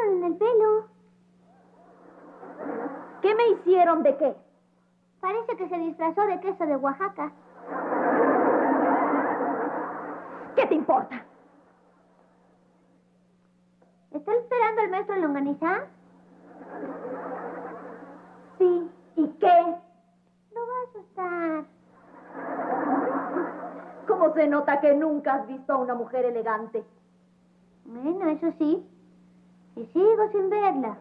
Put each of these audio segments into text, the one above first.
hicieron en el pelo. ¿Qué me hicieron de qué? Parece que se disfrazó de queso de Oaxaca. ¿Qué te importa? ¿Está esperando el maestro Longaniza? Sí. ¿Y qué? Lo va a asustar. ¿Cómo se nota que nunca has visto a una mujer elegante? Bueno, eso sí. Y sigo sin verla.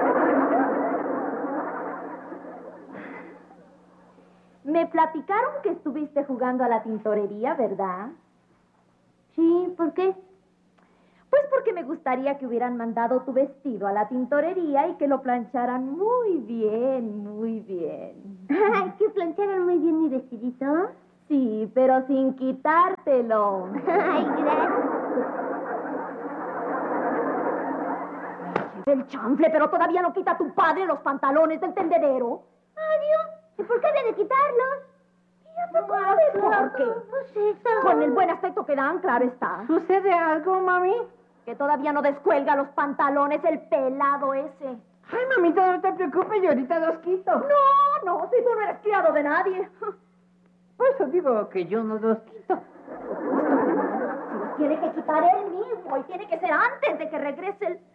Me platicaron que estuviste jugando a la tintorería, ¿verdad? Sí, ¿por qué? Pues porque me gustaría que hubieran mandado tu vestido a la tintorería y que lo plancharan muy bien, muy bien. Ay, que plancharon muy bien mi vestidito. Sí, pero sin quitártelo. Ay, gracias. El chanfle, pero todavía no quita tu padre los pantalones del tendedero. Adiós. ¿Y por qué había de quitarlos? ¿Por qué? Pues eso. Con el buen aspecto que dan, claro está. ¿Sucede algo, mami? Que todavía no descuelga los pantalones el pelado ese. Ay, mamita, no te preocupes, yo ahorita los quito. No, si tú no eres criado de nadie. Por eso digo que yo no los quito. Si los tiene que quitar él mismo y tiene que ser antes de que regrese el...